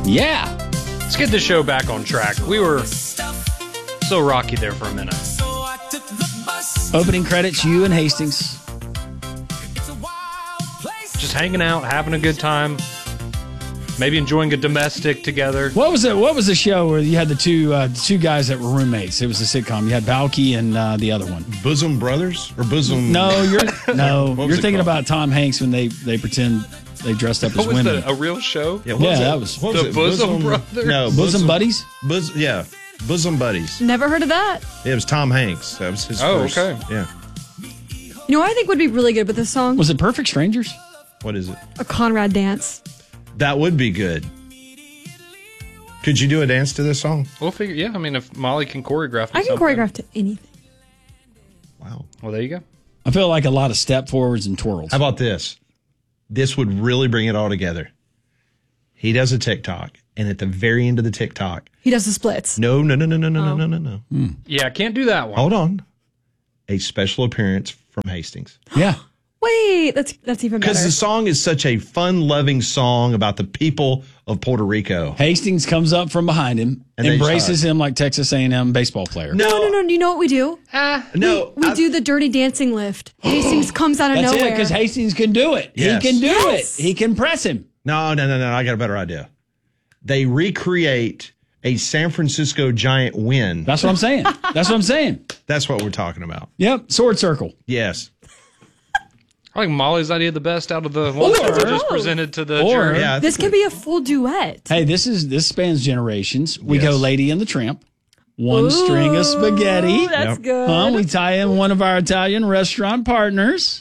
Yeah. Let's get the show back on track. We were so rocky there for a minute. Opening credits, you and Hastings. Just hanging out, having a good time. Maybe enjoying a domestic together. What was it? What was the show where you had the two guys that were roommates? It was a sitcom. You had Balky and the other one. Bosom Brothers or Bosom? No, you're thinking about Tom Hanks when they pretend they dressed up as What was women. a real show? Yeah, that was what was the it? Bosom Brothers? No, Bosom Buddies. Bosom Buddies. Never heard of that. It was Tom Hanks. That was his Oh, first. okay. Yeah. You know what I think would be really good with this song? Was it Perfect Strangers? What is it? A Conrad dance. That would be good. Could you do a dance to this song? We'll figure. Yeah, I mean, if Molly can choreograph, I can something. choreograph to anything. Wow. Well, there you go. I feel like a lot of step forwards and twirls. How about this? This would really bring it all together. He does a TikTok, and at the very end of the TikTok, He does the splits. no. Yeah, I can't do that one. Hold on. A special appearance from Hastings. Yeah. Wait, that's even better. Because the song is such a fun-loving song about the people of Puerto Rico. Hastings comes up from behind him, And they embraces him like Texas A&M baseball player. No. You know what we do? No. We do the dirty dancing lift. Hastings comes out of That's nowhere. it, because Hastings can do it. Yes. He can do Yes. it. He can press him. No. I got a better idea. They recreate a San Francisco Giant win. That's what I'm saying. That's what we're talking about. Yep. Sword circle. Yes. I think Molly's idea the best out of the ones that were just presented to the jury. Yeah. This could be a full duet. Hey, this spans generations. We Yes. go Lady and the Tramp. One string of spaghetti. That's Yep. good. We tie in one of our Italian restaurant partners.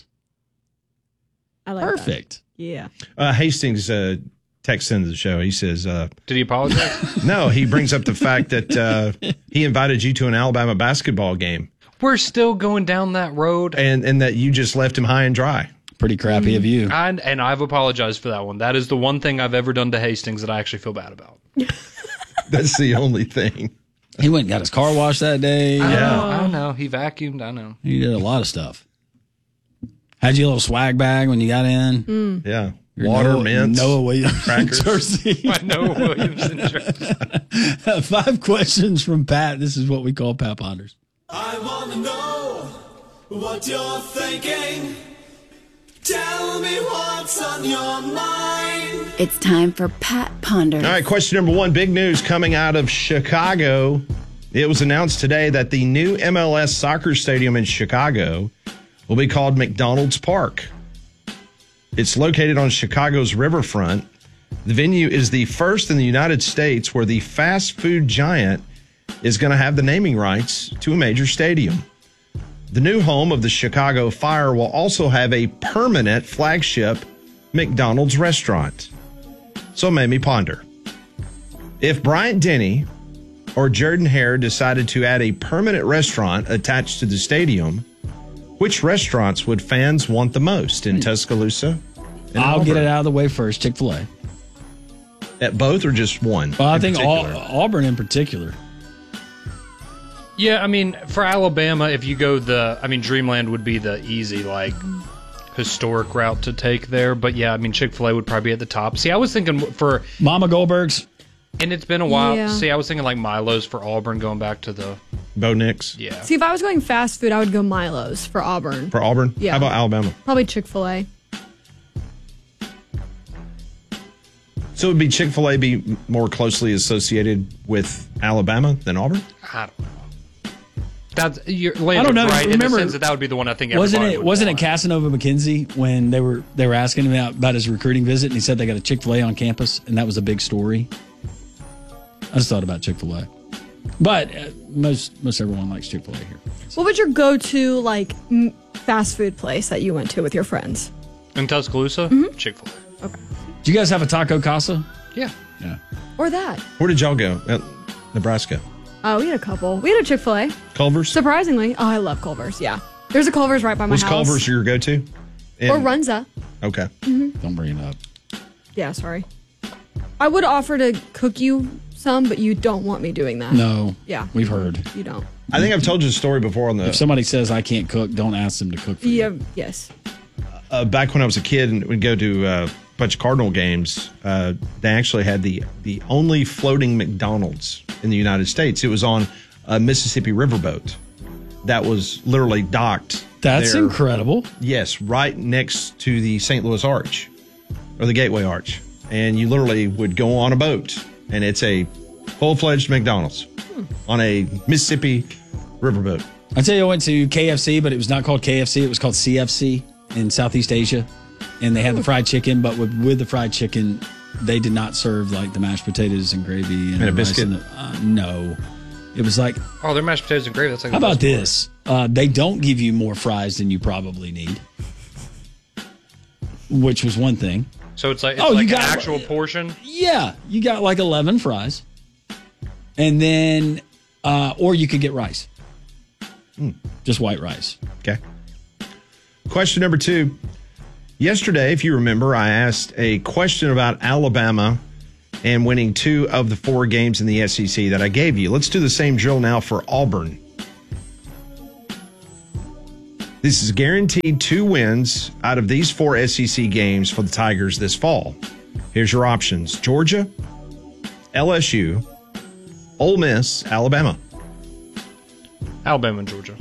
I like Perfect. that. Yeah. Hastings texts into the show. He says, Did he apologize? no, he brings up the fact that he invited you to an Alabama basketball game We're still going down that road. and that you just left him high and dry. Pretty crappy of you. And I've apologized for that one. That is the one thing I've ever done to Hastings that I actually feel bad about. That's the only thing. He went and got his car washed that day. I know. He vacuumed. I know. He did a lot of stuff. Had you a little swag bag when you got in? Yeah. Your Water, mints, Noah Williams crackers. jersey. I know Williamson jersey. 5 questions from Pat. This is what we call Pat Ponders. I want to know what you're thinking. Tell me what's on your mind. It's time for Pat Ponders. All right, question number 1. Big news coming out of Chicago. It was announced today that the new MLS soccer stadium in Chicago will be called McDonald's Park. It's located on Chicago's riverfront. The venue is the first in the United States where the fast food giant is going to have the naming rights to a major stadium. The new home of the Chicago Fire will also have a permanent flagship McDonald's restaurant. So it made me ponder. If Bryant Denny or Jordan Hare decided to add a permanent restaurant attached to the stadium, which restaurants would fans want the most in Tuscaloosa? and I'll get Auburn? it out of the way first. Chick-fil-A. At both or just one? Well, I in think particular? Auburn in particular. Yeah, I mean, for Alabama, if you go Dreamland would be the easy, historic route to take there. But yeah, I mean, Chick-fil-A would probably be at the top. See, I was thinking for... Mama Goldberg's. And it's been a while. Yeah. See, I was thinking like Milo's for Auburn, going back to the... Bo Nix? Yeah. See, if I was going fast food, I would go Milo's for Auburn. For Auburn? Yeah. How about Alabama? Probably Chick-fil-A. So would be Chick-fil-A be more closely associated with Alabama than Auburn? I don't know. You're Landon's I don't know. right in the Remember, sense that would be the one I think Wasn't everybody it would wasn't want. it Casanova McKenzie when they were asking him about his recruiting visit and he said they got a Chick-fil-A on campus and that was a big story? I just thought about Chick-fil-A. But most everyone likes Chick-fil-A here. What would your go-to, fast food place that you went to with your friends? In Tuscaloosa? Chick-fil-A. Okay. Do you guys have a Taco Casa? Yeah. Yeah. Or that. Where did y'all go? Nebraska. Oh, we had a couple. We had a Chick-fil-A. Culver's? Surprisingly. Oh, I love Culver's, yeah. There's a Culver's right by my Was house. Culver's your go-to? Or Runza. Okay. Don't bring it up. Yeah, sorry. I would offer to cook you some, but you don't want me doing that. No. Yeah. We've heard. You don't. I think I've told you the story before on the... If somebody says I can't cook, don't ask them to cook for Yeah, you. yes. back when I was a kid and we'd go to bunch of Cardinal games, they actually had the only floating McDonald's in the United States. It was on a Mississippi riverboat that was literally docked. That's there. incredible. Yes, right next to the St. Louis Arch or the Gateway Arch. And you literally would go on a boat, and it's a full-fledged McDonald's on a Mississippi riverboat. I tell you, I went to KFC, but it was not called KFC. It was called CFC in Southeast Asia. And they had the fried chicken, but with the fried chicken, they did not serve like the mashed potatoes and gravy and a the biscuit? rice and no. It was like, Oh, they're mashed potatoes and gravy. That's like how the about best this? They don't give you more fries than you probably need, which was one thing. part. So it's like, Oh, you an got- actual portion. Yeah, you got like 11 fries. And then, or you could get rice. Just white rice. Okay. Question number 2. Yesterday, if you remember, I asked a question about Alabama and winning 2 of the 4 games in the SEC that I gave you. Let's do the same drill now for Auburn. This is guaranteed 2 wins out of these 4 SEC games for the Tigers this fall. Here's your options: Georgia, LSU, Ole Miss, Alabama. Alabama and Georgia.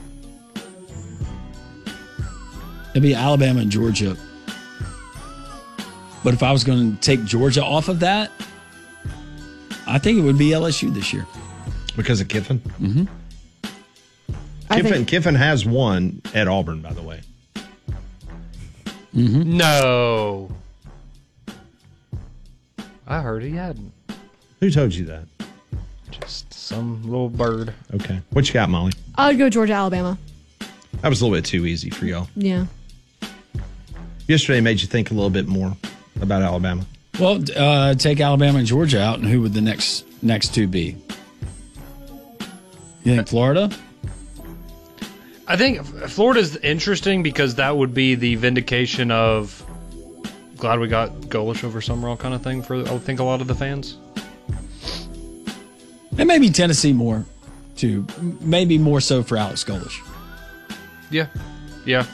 It'd be Alabama and Georgia. But if I was going to take Georgia off of that, I think it would be LSU this year. Because of Kiffin? Mm-hmm. I think Kiffin has won at Auburn, by the way. No. I heard he hadn't. Who told you that? Just some little bird. Okay. What you got, Molly? I would go Georgia, Alabama. That was a little bit too easy for y'all. Yeah. Yesterday made you think a little bit more about Alabama. Well, take Alabama and Georgia out, and who would the next 2 be? You think Florida? I think Florida's interesting because that would be the vindication of glad we got Golish over Summerall kind of thing for, I think, a lot of the fans. And maybe Tennessee more, too. Maybe more so for Alex Golish. Yeah. Yeah.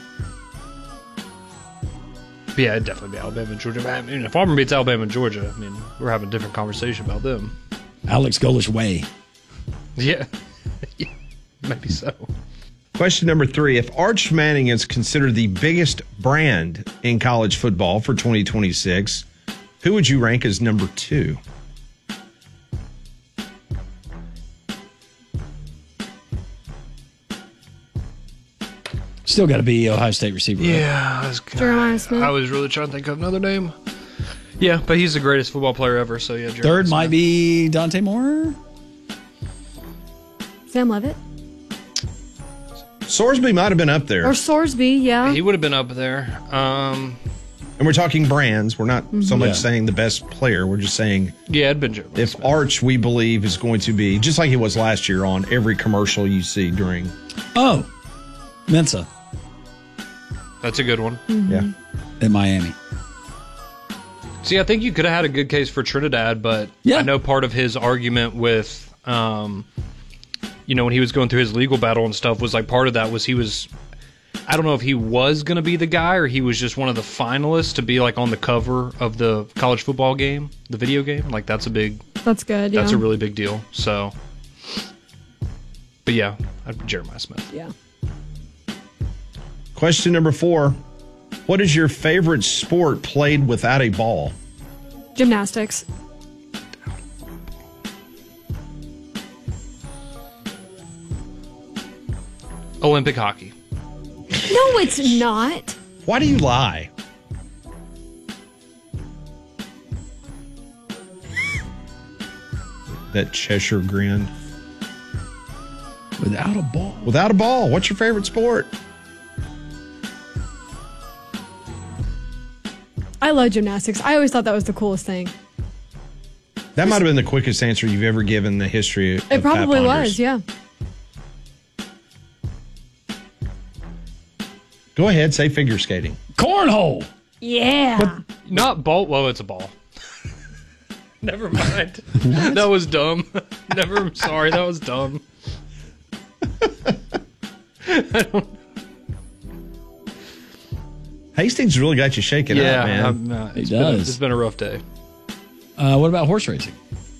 But yeah, it'd definitely be Alabama and Georgia. I mean, if Auburn beats Alabama and Georgia, I mean, we're having a different conversation about them. Alex Golish way. Yeah. Yeah, maybe so. Question number 3. If Arch Manning is considered the biggest brand in college football for 2026, who would you rank as number 2? Still got to be Ohio State receiver. right? Yeah, Jeremiah Smith. I was really trying to think of another name. Yeah, but he's the greatest football player ever, so yeah. Jeremiah Third Smith. might be Dante Moore. Sam Levitt. Sorsby might have been up there. Or Sorsby, yeah. He would have been up there. And we're talking brands. We're not so much Yeah. saying the best player. We're just saying Yeah, it'd been Jeremiah if Smith. Arch, we believe, is going to be, just like he was last year, on every commercial you see during. Oh, Mensa That's a good one. Yeah. at Miami. See, I think you could have had a good case for Trinidad, but Yeah. I know part of his argument with, when he was going through his legal battle and stuff, was like part of that was I don't know if he was going to be the guy or he was just one of the finalists to be like on the cover of the college football game, the video game. Like that's a good, yeah. really big deal. So, but yeah, Jeremiah Smith. Yeah. Question number 4. What is your favorite sport played without a ball? Gymnastics. Olympic hockey. No, it's not. Why do you lie? That Cheshire grin. Without a ball. Without a ball, what's your favorite sport? I love gymnastics. I always thought that was the coolest thing. That might have been the quickest answer you've ever given in the history of It probably Pat Ponders. was, yeah. Go ahead, say figure skating. Cornhole. Yeah. Not ball. Well, it's a ball. Never mind. That was dumb. Sorry, that was dumb. Hastings really got you shaking up, man. It's does. It's been a rough day. What about horse racing?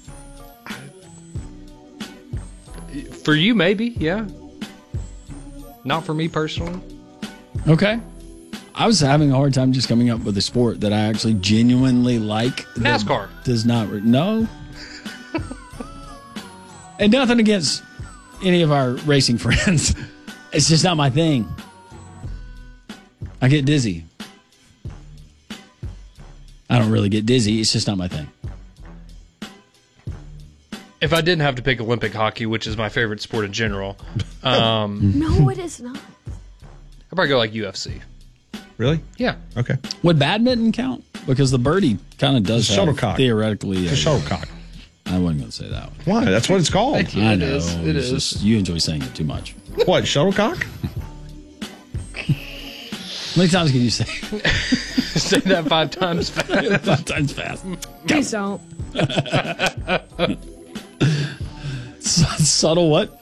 For you, maybe, yeah. Not for me personally. Okay. I was having a hard time just coming up with a sport that I actually genuinely like. that NASCAR. Does not. No. And nothing against any of our racing friends. It's just not my thing. I get dizzy. I don't really get dizzy. It's just not my thing. If I didn't have to pick Olympic hockey, which is my favorite sport in general, No, it is not. I'd probably go like UFC. Really? Yeah. Okay. Would badminton count? Because the birdie kind of does The have shuttlecock. theoretically. The shuttlecock. I wasn't going to say that one. Why? That's what it's called. I know. It It's is. just, you enjoy saying it too much. What, shuttlecock? How many times can you say Say that 5 times fast. 5 times fast? Please don't. Subtle what?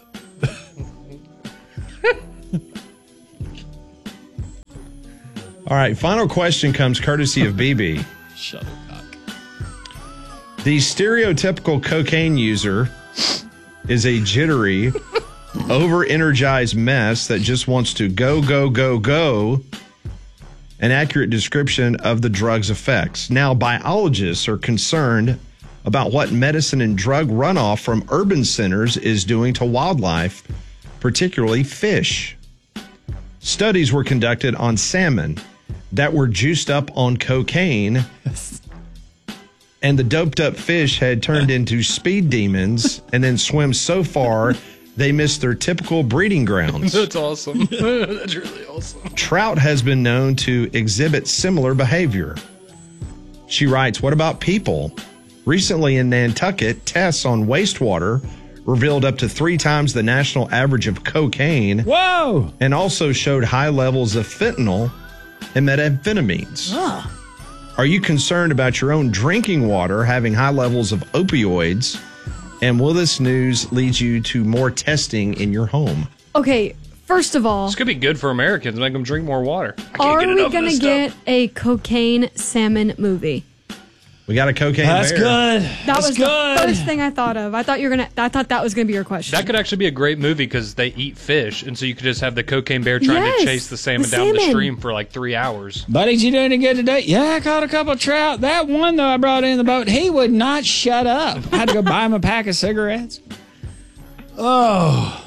All right, final question comes courtesy of BB. Shuttlecock. The stereotypical cocaine user is a jittery, over-energized mess that just wants to go, go, go, go. An accurate description of the drug's effects. Now, biologists are concerned about what medicine and drug runoff from urban centers is doing to wildlife, particularly fish. Studies were conducted on salmon that were juiced up on cocaine, and the doped up fish had turned into speed demons and then swim so far they missed their typical breeding grounds. That's awesome. That's really awesome. Trout has been known to exhibit similar behavior. She writes, what about people? Recently in Nantucket, tests on wastewater revealed up to 3 times the national average of cocaine Whoa! and also showed high levels of fentanyl and methamphetamines. Are you concerned about your own drinking water having high levels of opioids? And will this news lead you to more testing in your home? Okay, first of all, This could be good for Americans. Make them drink more water. I can't are get we enough of going this to stuff. get a cocaine salmon movie? We got a cocaine That's bear. good. That That's was good. the first thing I thought of. I thought that was going to be your question. That could actually be a great movie because they eat fish, and so you could just have the cocaine bear trying Yes, to chase the salmon the down the salmon. stream for like 3 hours. Buddy, did you do any good today? Yeah, I caught a couple of trout. That one, though, I brought in the boat, he would not shut up. I had to go buy him a pack of cigarettes. Oh.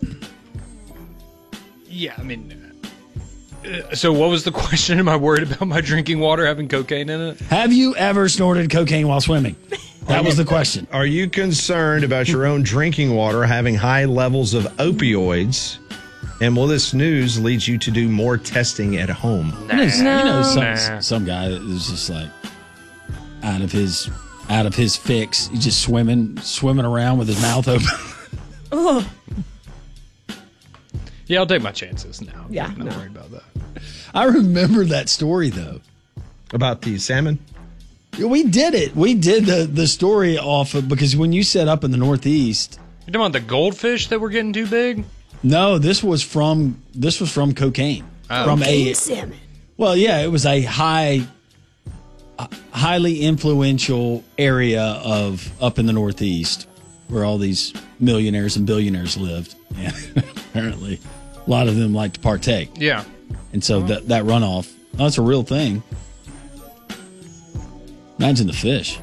Yeah, I mean. So what was the question? Am I worried about my drinking water having cocaine in it? Have you ever snorted cocaine while swimming? That was the question. Are you concerned about your own drinking water having high levels of opioids? And will this news lead you to do more testing at home? You know, Nah. some guy that was just like out of his fix. He's just swimming around with his mouth open. Ugh. Yeah, I'll take my chances now. Yeah, I'm not no. worried about that. I remember that story though. About the salmon? We did it. We did the story off of because when you set up in the Northeast. You talking about the goldfish that were getting too big? No, this was from cocaine. From a salmon. well, yeah, it was a highly influential area of up in the Northeast where all these millionaires and billionaires lived, and apparently a lot of them like to partake. Yeah. And so that runoff, that's a real thing. Imagine the fish.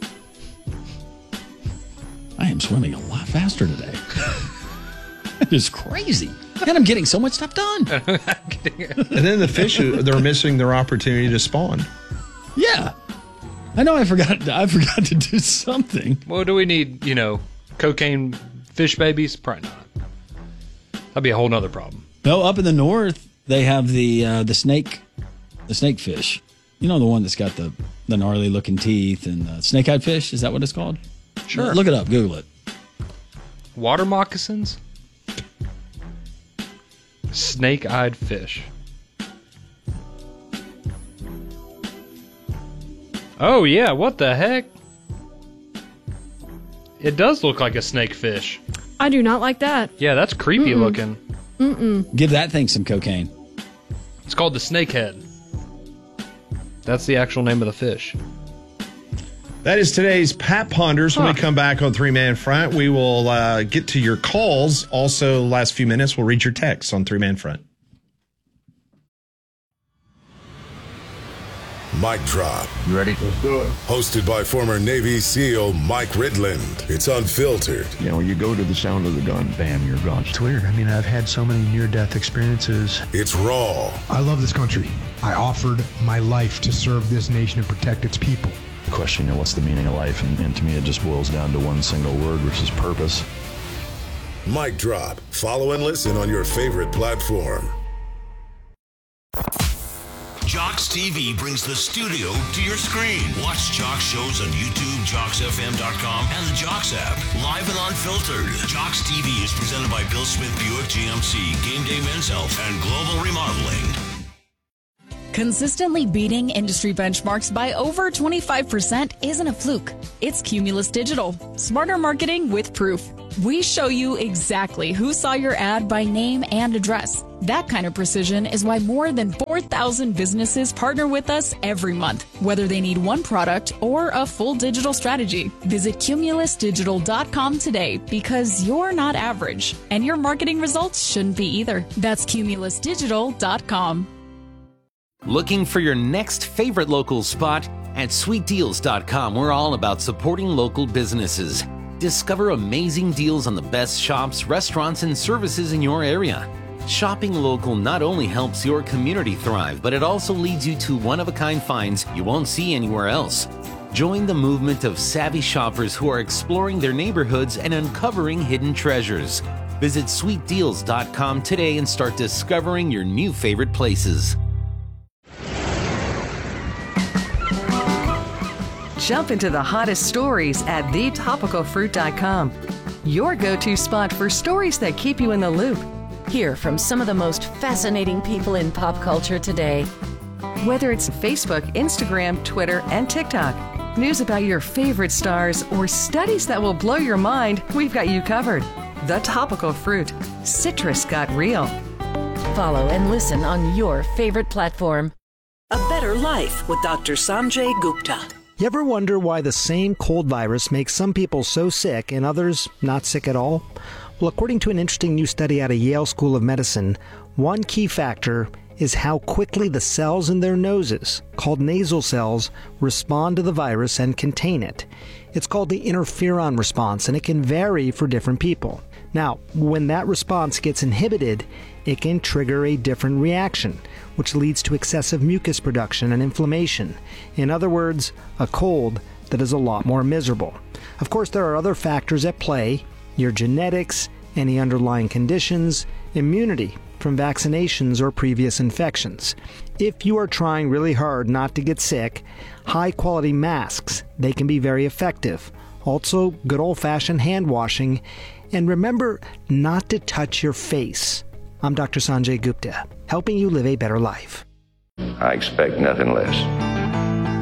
I am swimming a lot faster today. It's crazy. And I'm getting so much stuff done. And then the fish, they're missing their opportunity to spawn. Yeah. I know I forgot to do something. Well, do we need, cocaine fish babies? Probably not. That'd be a whole nother problem. No, up in the north, they have the snake fish. You know, the one that's got the gnarly looking teeth and snake-eyed fish? Is that what it's called? Sure. Look it up. Google it. Water moccasins? Snake-eyed fish. Oh, yeah. What the heck? It does look like a snake fish. I do not like that. Yeah, that's creepy looking. Give that thing some cocaine. It's called the snakehead. That's the actual name of the fish. That is today's Pat Ponders. When we come back on Three Man Front, we will get to your calls. Also, last few minutes, we'll read your texts on Three Man Front. Mic Drop. You ready? Let's do it. Hosted by former Navy SEAL Mike Ridland. It's unfiltered. You know, you go to the sound of the gun, bam, you're gone. It's weird. I mean, I've had so many near-death experiences. It's raw. I love this country. I offered my life to serve this nation and protect its people. The question, you know, what's the meaning of life? And to me, it just boils down to one single word, which is purpose. Mic Drop. Follow and listen on your favorite platform. Jocks TV brings the studio to your screen. Watch Jocks shows on YouTube, JocksFM.com, and the Jocks app. Live and unfiltered. Jocks TV is presented by Bill Smith Buick GMC, Game Day Men's Health, and Global Remodeling. Consistently beating industry benchmarks by over 25% isn't a fluke. It's Cumulus Digital. Smarter marketing with proof. We show you exactly who saw your ad by name and address. That kind of precision is why more than 4,000 businesses partner with us every month, whether they need one product or a full digital strategy. Visit cumulusdigital.com today because you're not average, and your marketing results shouldn't be either. That's cumulusdigital.com. Looking for your next favorite local spot? At sweetdeals.com, we're all about supporting local businesses. Discover amazing deals on the best shops, restaurants, and services in your area. Shopping local not only helps your community thrive, but it also leads you to one-of-a-kind finds you won't see anywhere else. Join the movement of savvy shoppers who are exploring their neighborhoods and uncovering hidden treasures. Visit sweetdeals.com today and start discovering your new favorite places. Jump into the hottest stories at thetopicalfruit.com. Your go-to spot for stories that keep you in the loop. Hear from some of the most fascinating people in pop culture today. Whether it's Facebook, Instagram, Twitter, and TikTok, news about your favorite stars, or studies that will blow your mind, we've got you covered. The Topical Fruit. Citrus got real. Follow and listen on your favorite platform. A Better Life with Dr. Sanjay Gupta. You ever wonder why the same cold virus makes some people so sick and others not sick at all? Well, according to an interesting new study out of Yale School of Medicine, one key factor is how quickly the cells in their noses, called nasal cells, respond to the virus and contain it. It's called the interferon response, and it can vary for different people. Now, when that response gets inhibited, it can trigger a different reaction, which leads to excessive mucus production and inflammation. In other words, a cold that is a lot more miserable. Of course, there are other factors at play: your genetics, any underlying conditions, immunity from vaccinations or previous infections. If you are trying really hard not to get sick, high-quality masks, they can be very effective. Also, good old-fashioned hand washing. And remember not to touch your face. I'm Dr. Sanjay Gupta, helping you live a better life. I expect nothing less.